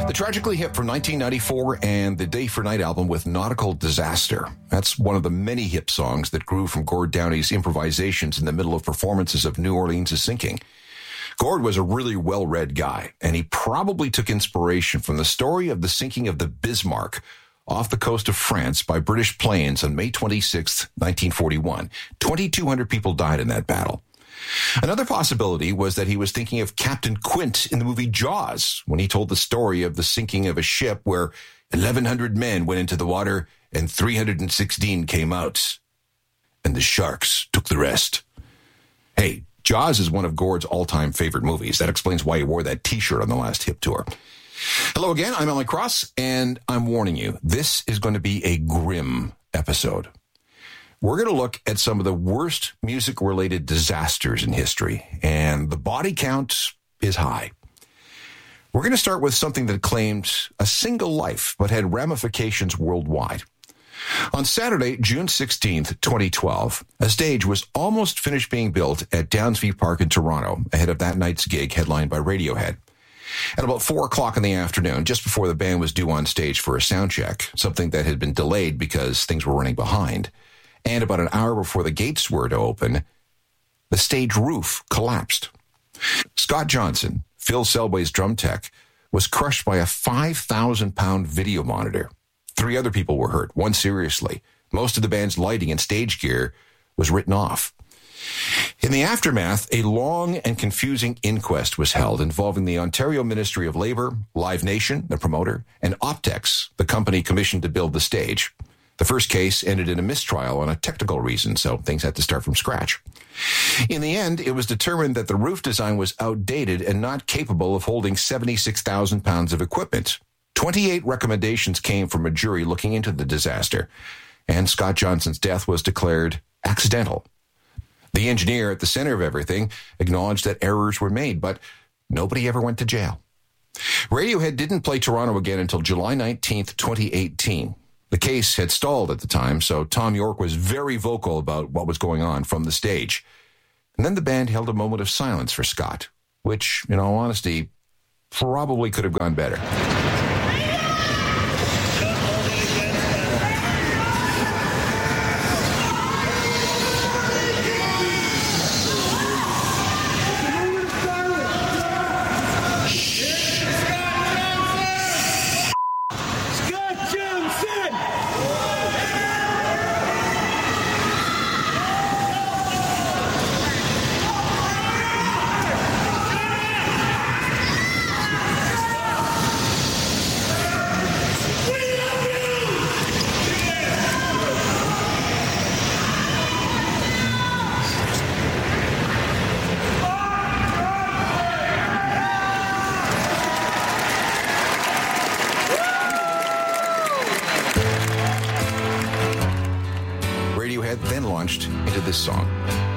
The tragically hit from 1994 and the Day for Night album with Nautical Disaster. That's one of the many hip songs that grew from Gord Downey's improvisations in the middle of performances of New Orleans' sinking. Gord was a really well-read guy, and he probably took inspiration from the story of the sinking of the Bismarck off the coast of France by British planes on May 26, 1941. 2,200 people died in that battle. Another possibility was that he was thinking of Captain Quint in the movie Jaws when he told the story of the sinking of a ship where 1,100 men went into the water and 316 came out. And the sharks took the rest. Hey, Jaws is one of Gord's all-time favorite movies. That explains why he wore that T-shirt on the last hip tour. Hello again, I'm Alan Cross, and I'm warning you, this is going to be a grim episode. We're going to look at some of the worst music-related disasters in history, and the body count is high. We're going to start with something that claimed a single life, but had ramifications worldwide. On Saturday, June 16th, 2012, a stage was almost finished being built at Downsview Park in Toronto, ahead of that night's gig headlined by Radiohead. At about 4 o'clock in the afternoon, just before the band was due on stage for a sound check, something that had been delayed because things were running behind, and about an hour before the gates were to open, the stage roof collapsed. Scott Johnson, Phil Selway's drum tech, was crushed by a 5,000-pound video monitor. 3 other people were hurt, one seriously. Most of the band's lighting and stage gear was written off. In the aftermath, a long and confusing inquest was held involving the Ontario Ministry of Labour, Live Nation, the promoter, and Optex, the company commissioned to build the stage. The first case ended in a mistrial on a technical reason, so things had to start from scratch. In the end, it was determined that the roof design was outdated and not capable of holding 76,000 pounds of equipment. 28 recommendations came from a jury looking into the disaster, and Scott Johnson's death was declared accidental. The engineer at the center of everything acknowledged that errors were made, but nobody ever went to jail. Radiohead didn't play Toronto again until July 19th, 2018. The case had stalled at the time, so Tom York was very vocal about what was going on from the stage. And then the band held a moment of silence for Scott, which, in all honesty, probably could have gone better. Radiohead then launched into this song.